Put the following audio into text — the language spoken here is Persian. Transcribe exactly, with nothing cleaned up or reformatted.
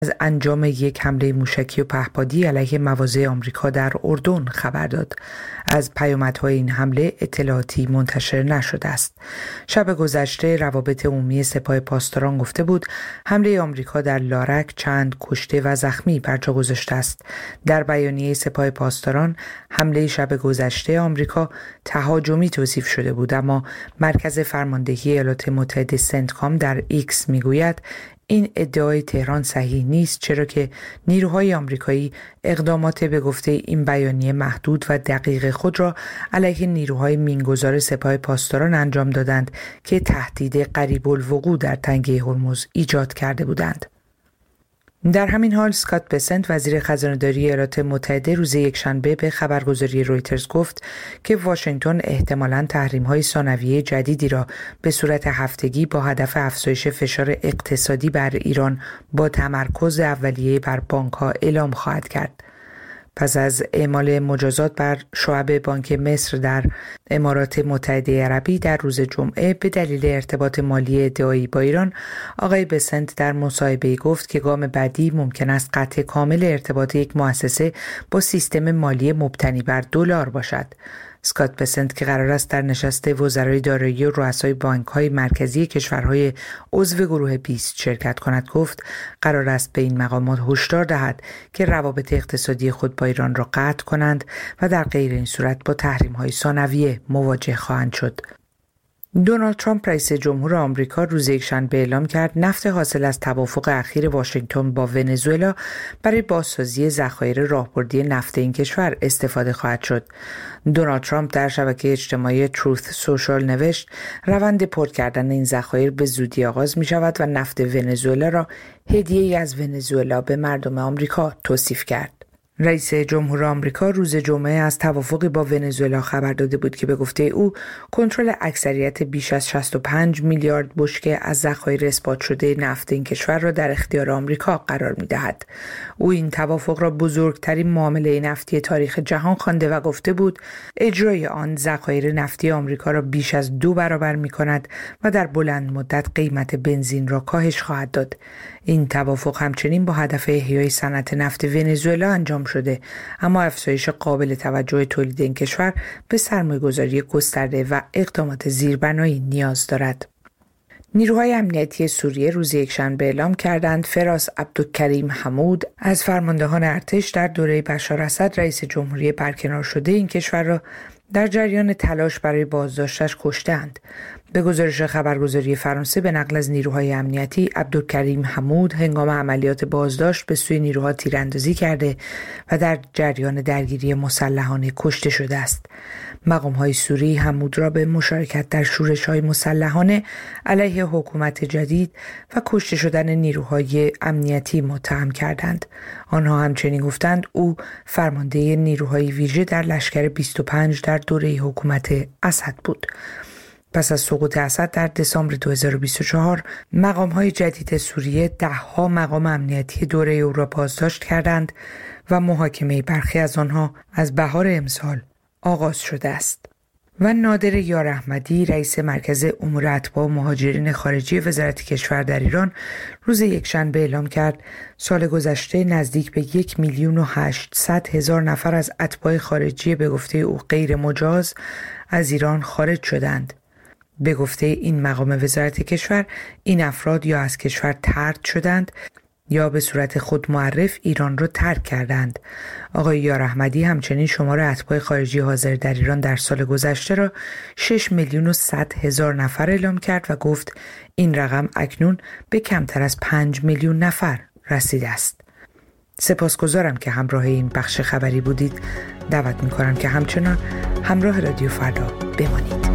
از انجام یک حمله موشکی و پهپادی علیه مواضع آمریکا در اردن خبر داد. از پیامدهای این حمله اطلاعاتی منتشر نشده است. شب گذشته روابط عمومی سپاه پاسداران گفته بود حمله آمریکا در لارک چند کشته و زخمی بر جا گذاشته است. در بیانیه سپاه پاسداران حمله شب گذشته آمریکا تهاجمی توصیف شده بود، اما مرکز فرماندهی ایالات متحده سنتکام در ایکس میگوید این ادعای تهران صحیح نیست، چرا که نیروهای آمریکایی اقدامات به گفته این بیانیه محدود و دقیق خود را علیه نیروهای مینگذار سپاه پاسداران انجام دادند که تهدید قریب الوقوع در تنگه هرمز ایجاد کرده بودند. در همین حال اسکات بسنت وزیر خزانه‌داری ایالات متحده روز یکشنبه به خبرگزاری رویترز گفت که واشنگتن احتمالاً تحریم‌های ثانویه جدیدی را به صورت هفتگی با هدف افزایش فشار اقتصادی بر ایران با تمرکز اولیه بر بانک‌ها اعلام خواهد کرد. پس از اعمال مجازات بر شعب بانک مصر در امارات متحده عربی در روز جمعه به دلیل ارتباط مالی ادعایی با ایران، آقای بسنت در مصاحبه‌ای گفت که گام بعدی ممکن است قطع کامل ارتباط یک مؤسسه با سیستم مالی مبتنی بر دلار باشد. اسکات بسنت که قرار است در نشست وزرای دارایی و رؤسای بانک‌های مرکزی کشورهای عضو گروه بیست شرکت کند گفت قرار است به این مقامات هشدار دهد که روابط اقتصادی خود با ایران را قطع کنند و در غیر این صورت با تحریم‌های ثانویه مواجه خواهند شد. دونالد ترامپ رئیس جمهور آمریکا روز یکشنبه اعلام کرد نفت حاصل از توافق اخیر واشنگتن با ونزوئلا برای بازسازی ذخایر راهبردی نفت این کشور استفاده خواهد شد. دونالد ترامپ در شبکه اجتماعی تروث سوشال نوشت روند پر کردن این ذخایر به زودی آغاز می شود و نفت ونزوئلا را هدیه‌ای از ونزوئلا به مردم آمریکا توصیف کرد. رئیس جمهور آمریکا روز جمعه از توافقی با ونزوئلا خبر داده بود که به گفته او کنترل اکثریت بیش از شصت و پنج میلیارد بشکه از ذخایر اثبات شده نفت این کشور را در اختیار آمریکا قرار می‌دهد. او این توافق را بزرگترین معامله نفتی تاریخ جهان خوانده و گفته بود اجرای آن ذخایر نفتی آمریکا را بیش از دو برابر می‌کند و در بلند مدت قیمت بنزین را کاهش خواهد داد. این توافق همچنین با هدف احیای صنعت نفت ونزوئلا انجام شده، اما افزایش قابل توجه تولید این کشور به سرمایه‌گذاری گسترده و اقدامات زیربنایی نیاز دارد. نیروهای امنیتی سوریه روز یکشنبه اعلام کردند فراس عبدالکریم حمود از فرماندهان ارتش در دوره بشار اسد رئیس جمهوری برکنار شده این کشور را در جریان تلاش برای بازداشتش کشتند. به گزارش خبرگزاری فرانسه به نقل از نیروهای امنیتی، عبدالکریم حمود هنگام عملیات بازداشت به سوی نیروها تیراندازی کرده و در جریان درگیری مسلحانه کشته شده است. مقام‌های سوری حمود را به مشارکت در شورش‌های مسلحانه علیه حکومت جدید و کشته شدن نیروهای امنیتی متهم کردند. آنها همچنین گفتند او فرمانده نیروهای ویژه در لشکر بیست و پنج در دوره حکومت اسد بود. پس از سقوط اسد در دسامبر دو هزار و بیست و چهار مقام‌های جدید سوریه ده‌ها مقام امنیتی دوره او را بازداشت کردند و محاکمه برخی از آنها از بهار امسال آغاز شده است. و نادر یار احمدی رئیس مرکز امور اتباع و مهاجرین خارجی وزارت کشور در ایران روز یکشنبه اعلام کرد سال گذشته نزدیک به یک میلیون و هشتصد هزار نفر از اتباع خارجی به گفته او غیر مجاز از ایران خارج شدند. به گفته این مقام وزارت کشور این افراد یا از کشور طرد شدند یا به صورت خود معرف ایران را ترک کردند. آقای یار احمدی همچنین شمار اتباع خارجی حاضر در ایران در سال گذشته را شش میلیون و صد هزار نفر اعلام کرد و گفت این رقم اکنون به کمتر از پنج میلیون نفر رسیده است. سپاسگزارم که همراه این بخش خبری بودید. دعوت می‌کنم که همچنان همراه رادیو فردا بمانید.